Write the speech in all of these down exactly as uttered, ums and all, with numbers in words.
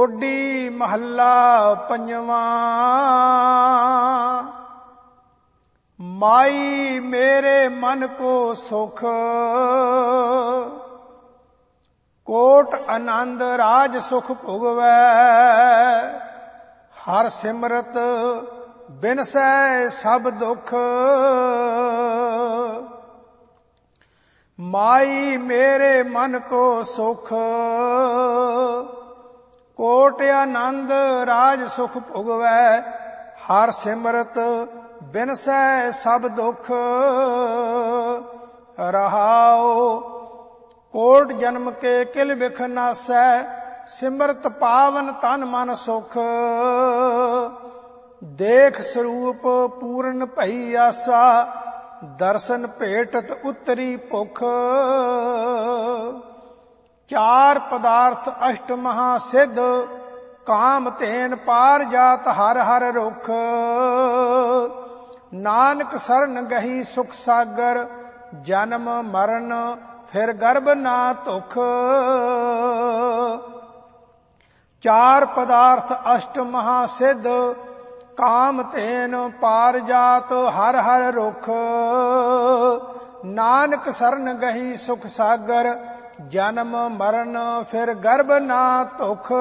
ਢੋਡੀ ਮਹੱਲਾ ਪੰਜਵਾਂ। ਮਾਈ ਮੇਰੇ ਮਨ ਕੋ ਸੁਖ, ਕੋਟ ਆਨੰਦ ਰਾਜ ਸੁਖ ਭੁਗਵੈ। ਹਰ ਸਿਮਰਤ ਬਿਨਸੈ ਸਭ ਦੁਖ, ਮਾਈ ਮੇਰੇ ਮਨ ਕੋ ਸੁਖ, ਕੋਟ ਆਨੰਦ ਰਾਜ ਸੁਖ ਭੁਗਵੈ। ਹਰ ਸਿਮਰਤ ਬਿਨਸੈ ਸਭ ਦੁਖ। ਰਹਾਉ ਕੋਟ ਜਨਮ ਕੇ ਕਿਲ ਬਿਖ ਨਾਸੈ, ਸਿਮਰਤ ਪਾਵਨ ਤਨ ਮਨ ਸੁਖ। ਦੇਖ ਸਰੂਪ ਪੂਰਨ ਭਈ ਆਸਾ, ਦਰਸ਼ਨ ਭੇਟਤ ਉਤਰੀ ਭੁਖ। ਚਾਰ ਪਦਾਰਥ ਅਸ਼ਟ ਮਹਾ ਸਿੱਧ, ਕਾਮ ਧੇਨ ਪਾਰ ਜਾਤ ਹਰ ਹਰ ਰੁਖ। ਨਾਨਕ ਸਰਨ ਗਹੀ ਸੁਖ ਸਾਗਰ, ਜਨਮ ਮਰਨ ਫਿਰ ਗਰਭ ਨਾ ਧੁਖ। ਚਾਰ ਪਦਾਰਥ ਅਸ਼ਟ ਮਹਾ ਸਿੱਧ, ਕਾਮ ਧੇਨ ਪਾਰ ਜਾਤ ਹਰ ਹਰ ਰੁਖ। ਨਾਨਕ ਸਰਨ ਗਹੀ ਸੁਖ ਸਾਗਰ, ਜਨਮ ਮਰਨ ਫਿਰ ਗਰਭ ਨਾ ਧੁਖ।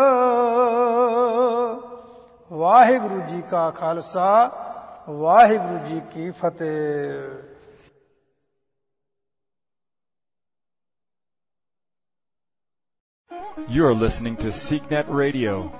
ਵਾਹਿਗੁਰੂ ਜੀ ਕਾ ਖਾਲਸਾ, ਵਾਹਿਗੁਰੂ ਜੀ ਕੀ ਫਤਿਹ। You are listening to SeekNet Radio,